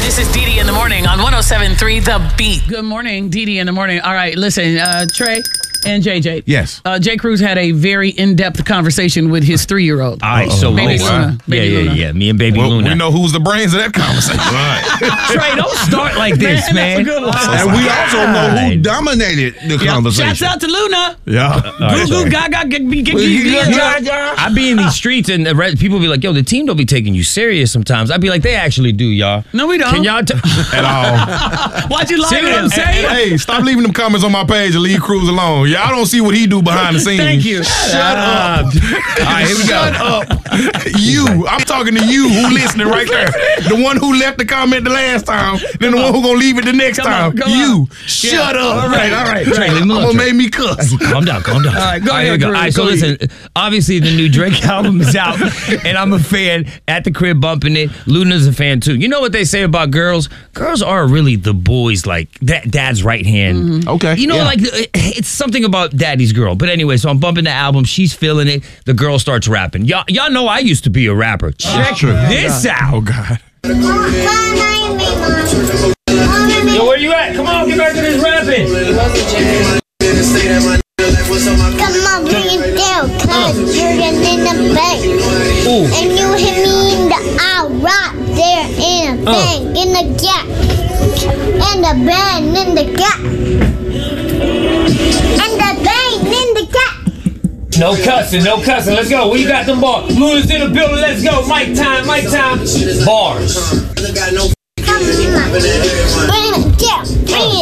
This is Dee Dee in the morning on 107.3 The Beat. Good morning, Dee Dee in the morning. All right, listen, Trey and JJ. Yes. Jay Cruz had a very in-depth conversation with his 3-year-old. All right, so Baby listen. Luna. Yeah. Me and Baby Luna. We know who's the brains of that conversation. Right. Trey, don't start like this, man. That's a good one. And we also know who dominated the conversation. Shouts out to Luna. Yeah. Goo Goo Gaga. I be in these streets and people be like, yo, the team don't be taking you serious sometimes. I be like, they actually do, y'all. No, we don't. Can y'all At all. Why'd you lie to him? Say Hey, stop leaving them comments on my page and leave Cruz alone. Y'all don't see what he do behind the scenes. Thank you. Shut up. All right, here we go. Shut up. You. I'm talking to you who listening right there. The one who left the comment the last time, then the one who gonna leave it the next time. You. Shut up. All right. Trey, leave I'm me alone, gonna Trey. make me cuss. Calm down. All right, go ahead, here we go. Cruz. All right, so Go listen, obviously the new Drake album is out, and I'm a fan at the crib bumping it. Luna's a fan too. You know what they say about girls? Girls are really the boys, like dad's right hand. Mm-hmm. Okay. You know, like it's something about daddy's girl. But anyway, so I'm bumping the album. She's feeling it. The girl starts rapping. Y'all know I used to be a rapper. Check this out. Oh, God. Yo, where you at? Come on, get back to this rapping. Come on, bring it down, cause you're in the bank. And you hit me in the eye right there in the bank, in the gap. And the bang in the gap. And the bang in the gap. No cussing. Let's go. We got them bars. Luna's in the building. Let's go. Mic time. Bars. Come on.